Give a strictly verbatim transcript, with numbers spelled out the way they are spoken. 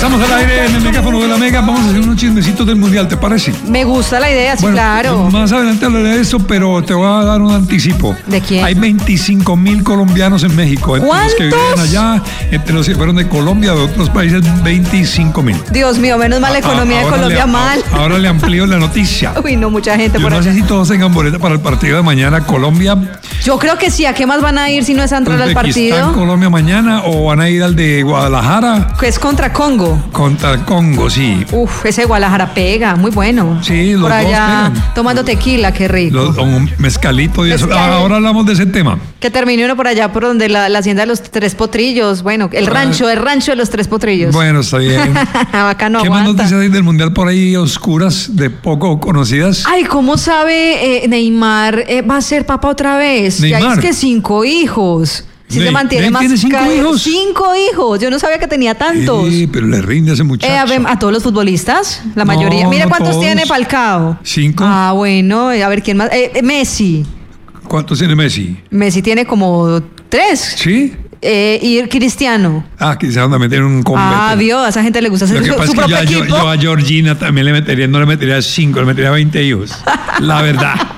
Estamos al aire en el megáfono de la Mega. Vamos a hacer unos chismecitos del Mundial, ¿te parece? Me gusta la idea, sí, bueno, claro. Más adelante hablaré de eso, pero te voy a dar un anticipo. ¿De quién? Hay veinticinco mil colombianos en México. Entre ¿Cuántos? los que viven allá, entre los que fueron de Colombia, de otros países, veinticinco mil. Dios mío, menos mal la economía de Colombia le, mal. Ahora le amplío la noticia. Uy, no, mucha gente Yo por no allá. sé si todos tengan boleta para el partido de mañana, Colombia. Yo creo que sí. ¿A qué más van a ir si no es a entrar al partido? Colombia mañana, o van a ir al de Guadalajara. Que es contra Congo. Contra Congo, sí. Uf, ese de Guadalajara pega, muy bueno. Sí, los por allá dos pegan. Tomando tequila, qué rico. Los, un mezcalito y eso. Mezcal. Ahora hablamos de ese tema. Que termine uno por allá, por donde la, la hacienda de los Tres Potrillos. Bueno, el rancho, el rancho de los Tres Potrillos. Bueno, está bien. Bacano, ¿Qué más aguanta. noticias hay del Mundial por ahí oscuras, de poco conocidas? Ay, ¿cómo sabe eh, Neymar eh, va a ser papá otra vez? Neymar. Ya es que cinco hijos. Si Ne- se mantiene ¿Ney más tiene cinco ca- hijos? Cinco hijos. Yo no sabía que tenía tantos. Sí, pero le rinde a ese muchacho. Eh, a, ver, a todos los futbolistas, la No, mayoría. Mira no cuántos todos. tiene Falcao. Cinco. Ah, bueno, eh, a ver quién más. Eh, eh, Messi. ¿Cuántos tiene Messi? Messi tiene como tres. ¿Sí? Eh, y Cristiano. Ah, quizás anda a meter un combate. Ah, vio, a esa gente le gusta hacer Lo que su, pasa su es que propio yo, a- yo- equipo. yo a Georgina también le metería, no le metería cinco, le metería veinte hijos. La verdad.